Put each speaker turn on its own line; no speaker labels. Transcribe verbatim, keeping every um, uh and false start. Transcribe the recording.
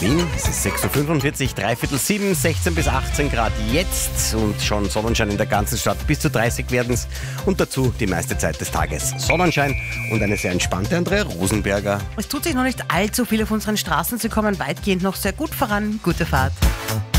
Wien. Es ist sechs Uhr fünfundvierzig, dreiviertel sieben, sechzehn bis achtzehn Grad jetzt und schon Sonnenschein in der ganzen Stadt. Bis zu dreißig werden es und dazu die meiste Zeit des Tages Sonnenschein und eine sehr entspannte Andrea Rosenberger.
Es tut sich noch nicht allzu viel auf unseren Straßen. Sie kommen weitgehend noch sehr gut voran. Gute Fahrt.